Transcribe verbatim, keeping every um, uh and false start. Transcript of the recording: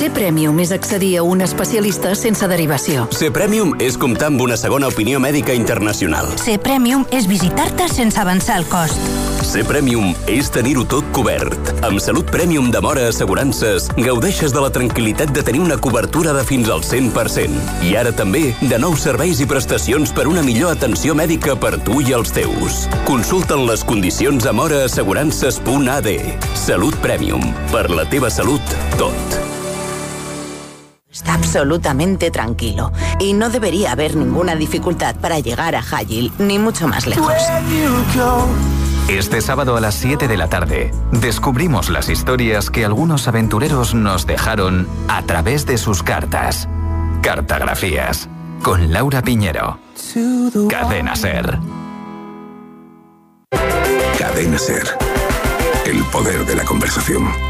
Ser Premium és accedir a un especialista sense derivació. Ser Premium és comptar amb una segona opinió mèdica internacional. Ser Premium és visitar-te sense avançar el cost. Ser Premium és tenir-ho tot cobert. Amb Salut Premium de Móra Assegurances gaudeixes de la tranquil·litat de tenir una cobertura de fins al cent per cent. I ara també de nous serveis i prestacions per una millor atenció mèdica per tu i els teus. Consulta'n les condicions a mora assegurances punt a d. Salut Premium. Per la teva salut, tot. Está absolutamente tranquilo y no debería haber ninguna dificultad para llegar a Hajil, ni mucho más lejos. Este sábado a las siete de la tarde descubrimos las historias que algunos aventureros nos dejaron a través de sus cartas. Cartografías con Laura Piñero. Cadena Ser. Cadena Ser. El poder de la conversación.